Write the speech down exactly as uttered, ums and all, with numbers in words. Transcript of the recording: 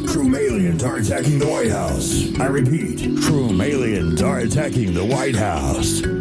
Chrome aliens are attacking the White House. I repeat, Chrome aliens are attacking the White House.